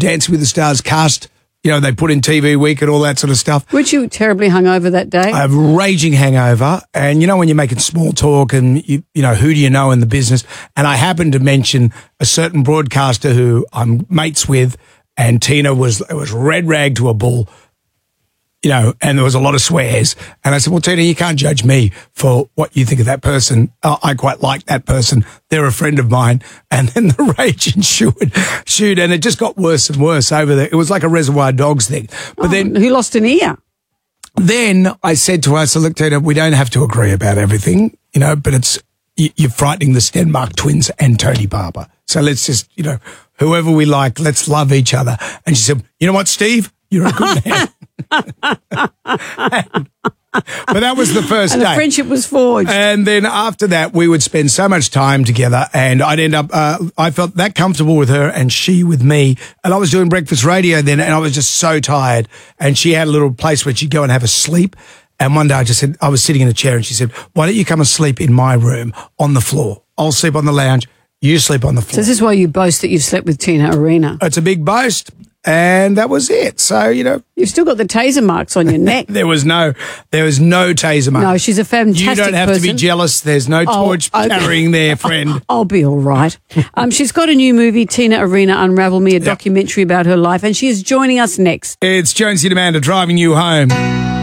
Dancing with the Stars cast. You know, they put in TV Week and all that sort of stuff. Weren't you terribly hungover that day? I have a raging hangover. And, you know, when you're making small talk and, you know, who do you know in the business? And I happened to mention a certain broadcaster who I'm mates with, and Tina was red rag to a bull, you know, and there was a lot of swears. And I said, well, Tina, you can't judge me for what you think of that person. I quite like that person. They're a friend of mine. And then the rage ensued. And it just got worse and worse over there. It was like a Reservoir Dogs thing. But then who lost an ear? Then I said to her, so look, Tina, we don't have to agree about everything, you know, but you're frightening the Stenmark twins and Tony Barber. So let's just, you know, whoever we like, let's love each other. And she said, you know what, Steve? You're a good man. But that was the first day. And the friendship was forged. And then after that, we would spend so much time together, and I'd end up, I felt that comfortable with her and she with me. And I was doing breakfast radio then, and I was just so tired. And she had a little place where she'd go and have a sleep. And one day I just said, I was sitting in a chair, and she said, why don't you come and sleep in my room on the floor? I'll sleep on the lounge. You sleep on the floor. So this is why you boast that you've slept with Tina Arena. It's a big boast. And that was it. So, you know. You've still got the taser marks on your neck. There was no taser mark. No, she's a fantastic person. You don't have to be jealous. There's no torch carrying there, friend. I'll be all right. She's got a new movie, Tina Arena Unravel Me, a documentary about her life, and she is joining us next. It's Jonesy and Amanda driving you home.